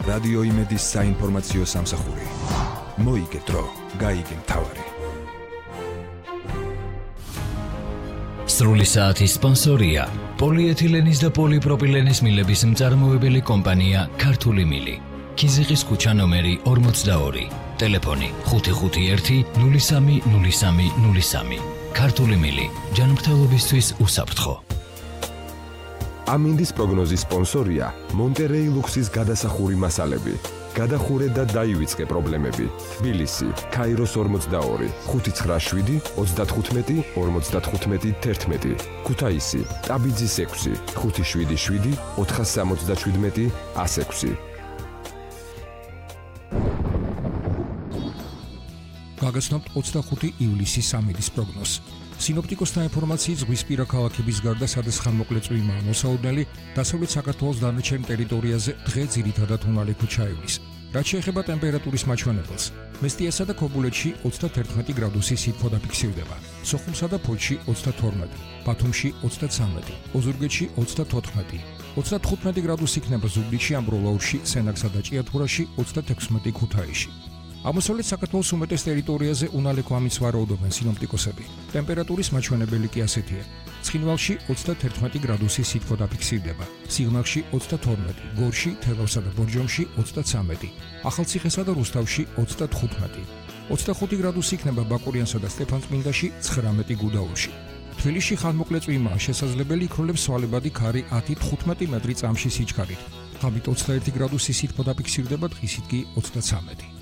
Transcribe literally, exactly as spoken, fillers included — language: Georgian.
რადიო იმედის საინფორმაციო სამსახური. მოიგე დრო, გაიგე მთავარი. სრული საათის სპონსორია პოლიეთილენის და პოლიპროპილენის მილების მწარმოებელი კომპანია ქართული მილი. ქიზიყის ქუჩა ნომერი ორმოცდაორი. ტელეფონი ხუთი ხუთი ერთი ნული სამი ნული სამი ნული სამი. ქართული მილი. ჯანმრთელობისთვის უსაფრთხო. ამინდის პროგნოზის სპონსორია მონტერეი ლუქსის გადასახური მასალები. გადახურე და დაივიწყე პრობლემები. თბილისი, ქაიროს ორმოცდაორი, ხუთი ცხრა შვიდი ოცდათხუთმეტი ორმოცდათხუთმეტი თერთმეტი. ქუთაისი, ტაბიძის ექვსი, ხუთი შვიდი შვიდი ოთხასამოცდაშვიდმეტი ას ექვსი. გაგაცნობთ ოცდახუთი ივლისის სამინდის პროგნოზს. სინოპტიკოსთა ინფორმაციით ზღვისპირა ქალაქების გარდა სადაც ხანმოკლე წვიმაა მოსალოდნელი, დასავლეთ საქართველოს დანარჩენ ტერიტორიაზე დღე ძირითადად უნალექო ჩაივლის. რაც შეეხება ტემპერატურის მაჩვენებელს, მესტიასა და ქობულეთში ოცდათერთმეტი გრადუსი სითბო დაფიქსირდება, სოხუმსა და ფოთში ოცდათორმეტი, ბათუმში ოცდაცამეტი, ოზურგეთში ოცდათოთხმეტი, ოცდათხუთმეტი გრადუსი იქნება ზუგდიდში, ამბროლაურში, სენაკსა და ჭიათურაში, ოცდათექვსმეტი ქუთაისში. აღმოსავლეთ საქართველოს უმეტეს ტერიტორიაზე უნალექო ამის ვარაუდობენ სინოპტიკოსები. ტემპერატურის მაჩვენებელი კი ასეთია. ცხინვალში ოცდათერთმეტი გრადუსი სითბო დაფიქსირდება, სიღნაღში ოცდათორმეტი, გორში, თელავსა და ბორჯომში ოცდაცამეტი, ახალციხესა და რუსთავში ოცდათხუთმეტი, ოცდახუთი გრადუსი იქნება ბაკურიანსა და სტეფანწმინდაში, ცხრამეტი გუდაურში. თბილისში ხანმოკლე წვიმაა, შესაძლებელი იქროლებს სვალებადი ქარი ათი თხუთმეტი მეტრი წამში სიჩქარით. ღამით ოცდაერთი გრადუსი სითბო დაფიქსირდება, დღისით კი ოცდაცამეტი.